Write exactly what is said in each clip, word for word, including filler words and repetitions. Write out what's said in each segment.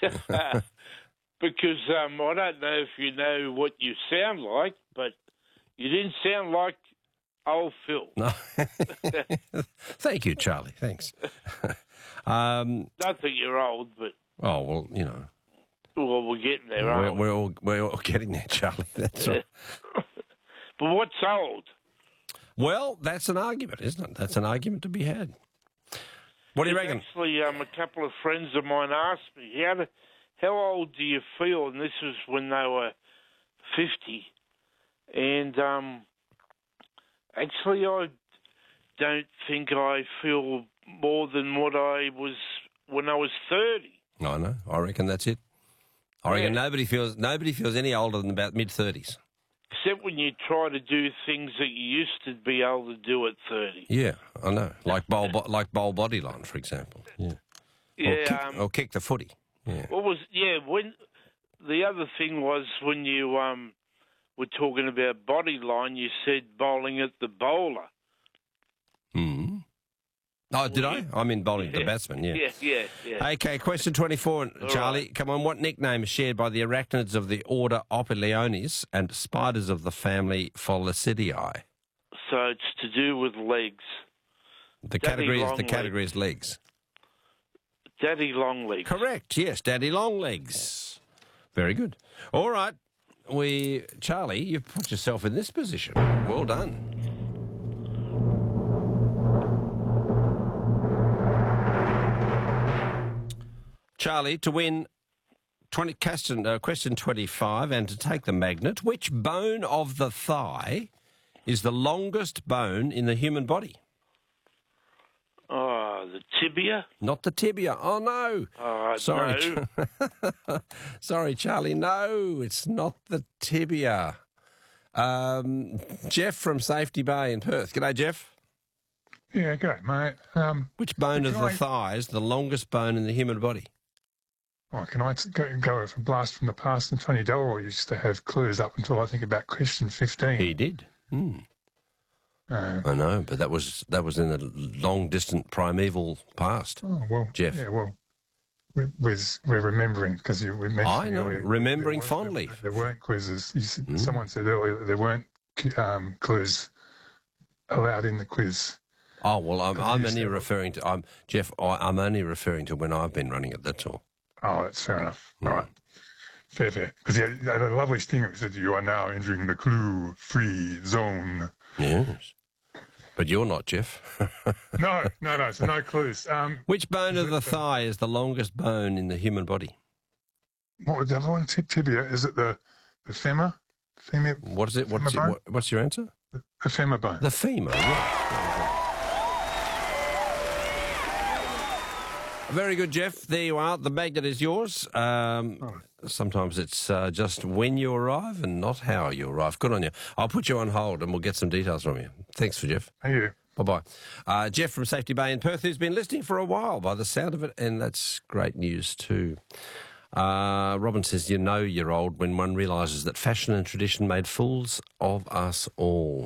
because um, I don't know if you know what you sound like, but you didn't sound like old Phil. No. Thank you, Charlie. Thanks. um, Don't think you're old, but... Oh, well, you know. Well, we're getting there, We're, aren't we? we're, all, we're all getting there, Charlie. That's all. But what's old? Well, that's an argument, isn't it? That's an argument to be had. What do you reckon? Actually, um, a couple of friends of mine asked me, how, do, how old do you feel? And this was when they were fifty. And um, actually, I don't think I feel more than what I was when I was thirty. I know. I reckon that's it. I reckon Yeah. nobody feels nobody feels any older than about mid-thirties. Except when you try to do things that you used to be able to do at thirty. Yeah, I know. Like bowl, bo- like bowl body line, for example. Yeah. Or Yeah. kick, Um, or kick the footy. Yeah. what was yeah? When the other thing was when you um were talking about body line, you said bowling at the bowler. Hmm. Oh, did I? I mean bowling at the Yeah. batsman. Yeah. Yeah, yeah, yeah. Okay, question twenty-four, Charlie. right. Come on, what nickname is shared by the arachnids of the order Ophileones and spiders of the family Folicidae? So it's to do with legs. The Daddy category is the long category is legs. Daddy long legs. Correct. Yes, daddy long legs. Very good. All right. We Charlie, you've put yourself in this position. Well done. Charlie, to win twenty question, uh, question twenty-five and to take the magnet, which bone of the thigh is the longest bone in the human body? Oh, the tibia. Not the tibia. Oh, no. Uh, Sorry. No. Sorry, Charlie. No, it's not the tibia. Um, Jeff from Safety Bay in Perth. G'day, Jeff. Yeah, good, mate. Um, Which bone of Can the I- thigh is the longest bone in the human body? oh, can I t- go, go with a blast from the past? And Tony Delroy used to have clues up until I think about question fifteen. He did. Hmm. Uh, I know, but that was that was in the long, distant, primeval past. oh, well, Jeff. Yeah, well, we, we're, we're remembering because we mentioned I know, earlier, remembering there weren't- fondly. There, there weren't quizzes. You said, Mm. Someone said earlier that there weren't um, clues allowed in the quiz. Oh well, I'm, Because I'm you only said- referring to I'm Jeff. I, I'm only referring to when I've been running it. That's all. Oh, that's fair enough. Mm. All right. Fair, fair. Because yeah, you had a lovely stinger that said, you are now entering the clue-free zone. Yes, but you're not, Jeff. No, no, no. So no clues. Um, Which bone of the thigh is the longest bone in the human body? what was the other one? Tib- Tibia. Is it the, the femur? Femur? What is it? What's, it, Femur bone? what, what's your answer? The femur bone. The femur. Right. Very good, Jeff. There you are. The magnet is yours. Um, sometimes it's uh, just when you arrive and not how you arrive. Good on you. I'll put you on hold and we'll get some details from you. Thanks for Jeff. Thank you. Bye-bye. Uh, Jeff from Safety Bay in Perth, who's been listening for a while by the sound of it, and that's great news too. Uh, Robin says, you know you're old when one realises that fashion and tradition made fools of us all.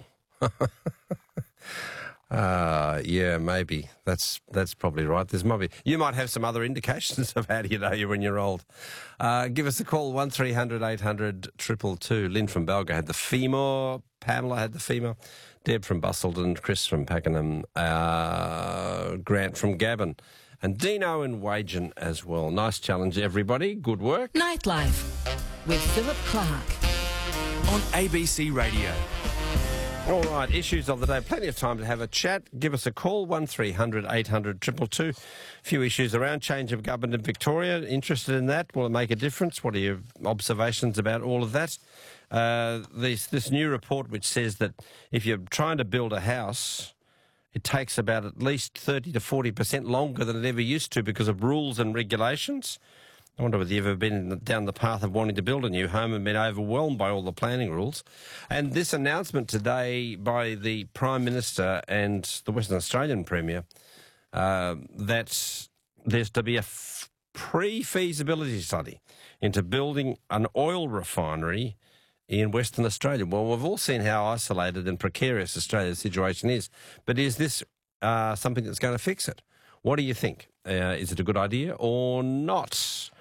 Uh, yeah, maybe. That's that's probably right. There's maybe you might have some other indications of how do you know you're when you're old. Uh, give us a call, one three hundred eight hundred two two two. Lynn from Balga had the femur. Pamela had the femur. Deb from Bustleton. Chris from Pakenham. Uh, Grant from Gabon. And Dino in Wagen as well. Nice challenge, everybody. Good work. Nightlife with Philip Clark. On A B C Radio. All right, issues of the day. Plenty of time to have a chat. Give us a call, one three hundred eight hundred two two two. Few issues around. Change of government in Victoria. Interested in that? Will it make a difference? What are your observations about all of that? Uh, this, this new report which says that if you're trying to build a house, it takes about at least thirty to forty percent longer than it ever used to because of rules and regulations. I wonder whether you've ever been down the path of wanting to build a new home and been overwhelmed by all the planning rules. And this announcement today by the Prime Minister and the Western Australian Premier uh, that there's to be a f- pre-feasibility study into building an oil refinery in Western Australia. Well, we've all seen how isolated and precarious Australia's situation is, but is this uh, something that's going to fix it? What do you think? Uh, is it a good idea or not?